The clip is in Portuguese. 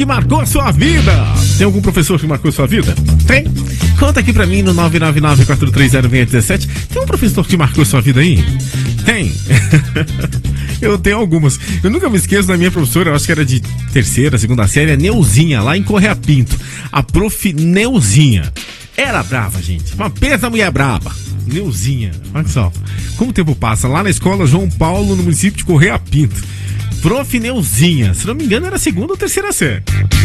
Que marcou a sua vida. Tem algum professor que marcou a sua vida? Tem? Conta aqui pra mim no 999-430-617. Tem um professor que marcou a sua vida aí? Tem. Eu tenho algumas. Eu nunca me esqueço da minha professora, eu acho que era de terceira, segunda série, a Neuzinha, lá em Correia Pinto. A prof. Neuzinha. Era brava, gente. Uma pesa mulher brava. Neuzinha. Olha só. Como o tempo passa. Lá na escola João Paulo, no município de Correia Pinto. Prof. Neuzinha. Se não me engano, era a segunda ou terceira série.